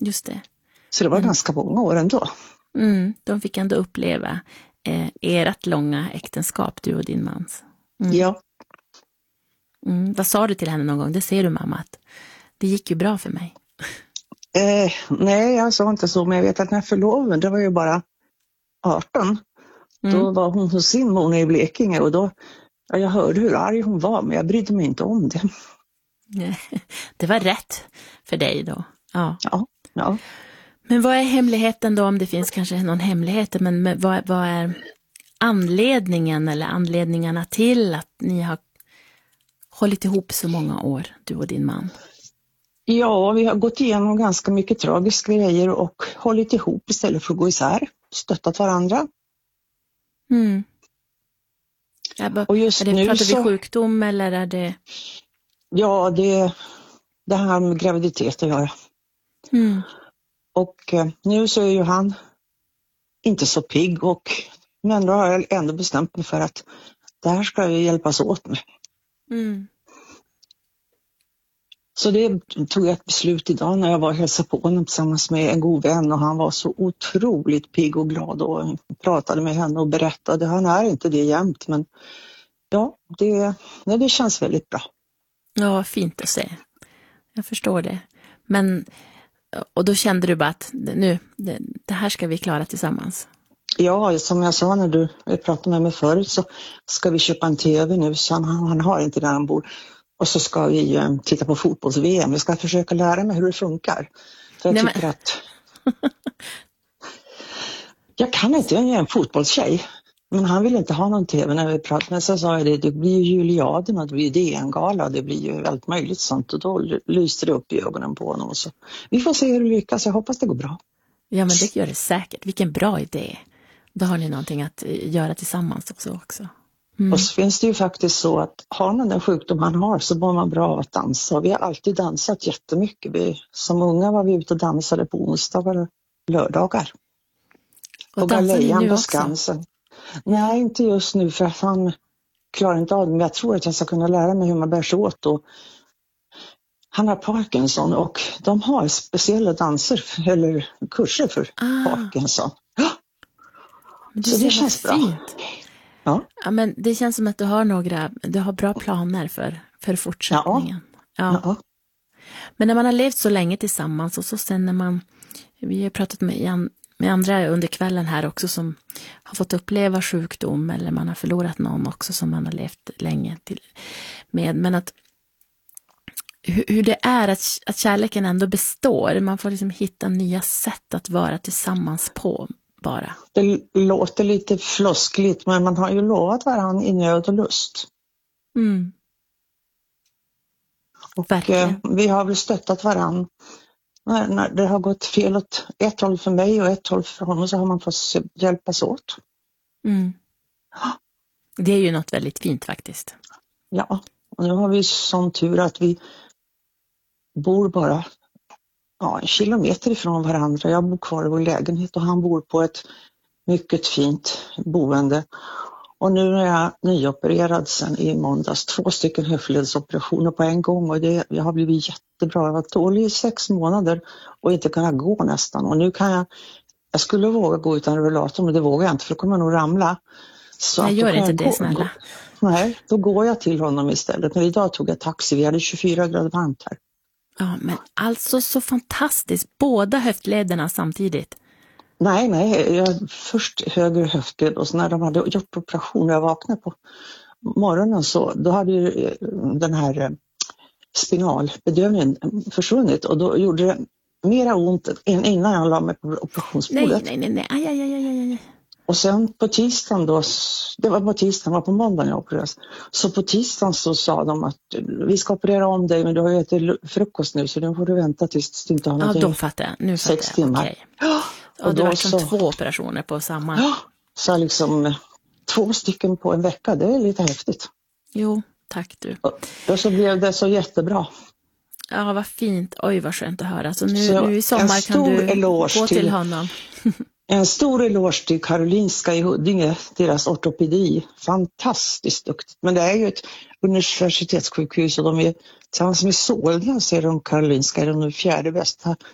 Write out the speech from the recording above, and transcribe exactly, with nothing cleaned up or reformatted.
just det. Så det var Mm. ganska många år ändå. Mm, de fick ändå uppleva eh, ert långa äktenskap, du och din mans. Mm. Ja. Mm. Vad sa du till henne någon gång? Det ser du, mamma, att det gick ju bra för mig. Eh, nej, jag sa inte så, men jag vet att när förloven, det var ju bara arton. Mm. Då var hon hos sin mor i Blekinge och då, ja, jag hörde hur arg hon var, men jag brydde mig inte om det. Det var rätt för dig då. Ja. Ja, ja. Men vad är hemligheten då, om det finns kanske någon hemlighet, men men vad, vad är anledningen eller anledningarna till att ni har hållit ihop så många år, du och din man? Ja, vi har gått igenom ganska mycket tragiska grejer och hållit ihop istället för att gå isär. Stöttat varandra. Mm. Jag bara, Och just är det, nu pratar så, vi sjukdom eller är det... ja, det, det här med graviditet att göra. Mm. Och eh, nu så är ju han inte så pigg, och men då har jag ändå bestämt mig för att det här ska jag hjälpas åt med. Mm. Så det tog jag ett beslut idag när jag var och hälsade på honom tillsammans med en god vän, och han var så otroligt pigg och glad och pratade med henne och berättade. Han är inte det jämt, men ja, det, nej, det känns väldigt bra. Ja, fint att se. Jag förstår det. Men, och då kände du bara att nu, det, det här ska vi klara tillsammans. Ja, som jag sa när du pratade med mig förut, så ska vi köpa en tv nu, så han, han har inte där han bor. Och så ska vi eh, titta på fotbolls-V M. Jag ska försöka lära mig hur det funkar. För jag Nej, tycker men... att... jag kan inte, jag är en fotbollstjej. Men han vill inte ha någon tv när vi pratar. Men så sa jag det, det blir ju Juliaden och det blir D N-gala. Det blir ju allt möjligt sånt. Och då lyste det upp i ögonen på honom. Och så. Vi får se hur det lyckas. Jag hoppas det går bra. Ja, men det gör det säkert. Vilken bra idé. Då har ni någonting att göra tillsammans också. också. Mm. Och så finns det ju faktiskt så att har man den sjukdom man har så mår man bra av att dansa. Vi har alltid dansat jättemycket. Vi, som unga var vi ute och dansade på onsdagar och lördagar. Och på dansar ni nu på också? Skansen. Nej, inte just nu för att han klarar inte av det. Men jag tror att jag ska kunna lära mig hur man bär sig åt. Och han har Parkinson och de har speciella danser eller kurser för ah. Parkinson. Ja. Men så det känns bra. Fint. Ja. Ja, men det känns som att du har några, du har bra planer för, för fortsättningen. Ja. Ja. Ja. Men när man har levt så länge tillsammans och så sen när man, vi har pratat med, med andra under kvällen här också som har fått uppleva sjukdom eller man har förlorat någon också som man har levt länge till, med. Men att hur, hur det är att, att kärleken ändå består. Man får liksom hitta nya sätt att vara tillsammans på. Bara. Det låter lite floskligt, men man har ju lovat varandra i nöd och lust. Mm. Och eh, vi har väl stöttat varandra. När, när det har gått fel åt ett håll för mig och ett håll för honom så har man fått hjälpas åt. Mm. Det är ju något väldigt fint faktiskt. Ja, och nu har vi sån tur att vi bor bara ja, en kilometer ifrån varandra. Jag bor kvar i vår lägenhet och han bor på ett mycket fint boende. Och nu är jag nyopererad sen i måndags. Två stycken höftledsoperationer på en gång och det jag har blivit jättebra. Jag har varit dålig i sex månader och inte kunnat gå nästan. Och nu kan jag, jag skulle våga gå utan rullator men det vågar jag inte för då kommer jag nog ramla. Så jag gör inte jag det gå, snälla. Gå, nej, då går jag till honom istället. Men idag tog jag taxi, vi hade tjugofyra grader varmt här. Ja, men alltså så fantastiskt. Båda höftlederna samtidigt. Nej, nej. Jag, först höger höftled och så när de hade gjort operation och jag vaknade på morgonen så då hade ju den här spinalbedövningen försvunnit och då gjorde det mera ont än innan jag la mig på operationsbordet. Nej, nej, nej, nej. Aj, aj, aj, aj, aj. Och sen på tisdagen då, det var på tisdagen, var på måndagen jag opererades. Så på tisdagen så sa de att vi ska operera om dig men du har ju ätit frukost nu så nu får du vänta tills du inte har någonting. Ja, då fattar jag. Nu fattar Sex jag. timmar. Okay. Ja, och, och det var som så... två operationer på samma. Ja, så liksom två stycken på en vecka, det är lite häftigt. Jo, tack du. Och då så blev det så jättebra. Ja, vad fint. Oj, vad skönt att höra. Så nu, så nu i sommar kan du gå till, till honom. En stor eloge till Karolinska i Huddinge, deras ortopedi. Fantastiskt duktigt. Men det är ju ett universitetssjukhus och de är tillsammans med Solna så är de Karolinska är de fjärde bästa